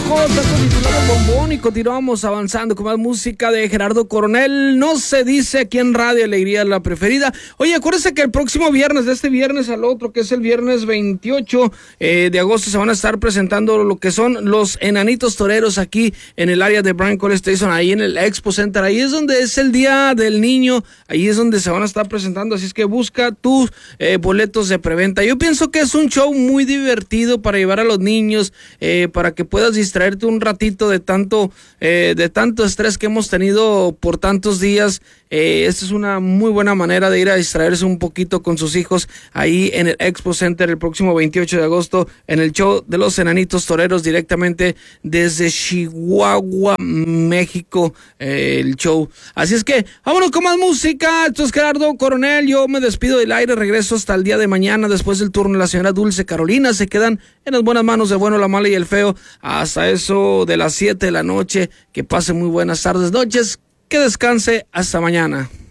Taco titulado Bombón, y continuamos avanzando con más música de Gerardo Coronel. No se dice aquí en Radio Alegría la preferida. Oye, acuérdense que el próximo viernes, de este viernes al otro, que es el viernes 28 de agosto, se van a estar presentando lo que son los Enanitos Toreros aquí en el área de Bryan College Station, ahí en el Expo Center. Ahí es donde es el Día del Niño, ahí es donde se van a estar presentando, así es que busca tus boletos de preventa. Yo pienso que es un show muy divertido para llevar a los niños, para que puedas distraerte un ratito de tanto estrés que hemos tenido por tantos días. Esta es una muy buena manera de ir a distraerse un poquito con sus hijos ahí en el Expo Center el próximo 28 de agosto en el show de los Enanitos Toreros, directamente desde Chihuahua, México, el show. Así es que vámonos con más música. Esto es Gerardo Coronel. Yo me despido del aire, regreso hasta el día de mañana después del turno de la señora Dulce Carolina. Se quedan en las buenas manos del bueno, la mala y el feo hasta eso de las 7 de la noche. Que pase muy buenas tardes, noches. Que descanse, hasta mañana.